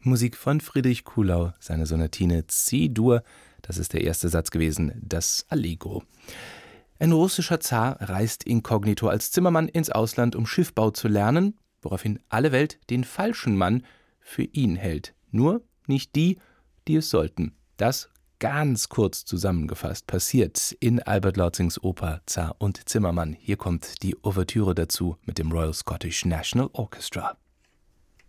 Musik von Friedrich Kuhlau, seine Sonatine C-Dur. Das ist der erste Satz gewesen, das Allegro. Ein russischer Zar reist inkognito als Zimmermann ins Ausland, um Schiffbau zu lernen, woraufhin alle Welt den falschen Mann für ihn hält. Nur nicht die, die es sollten. Das ganz kurz zusammengefasst passiert in Albert Lorzings Oper Zar und Zimmermann. Hier kommt die Ouvertüre dazu mit dem Royal Scottish National Orchestra.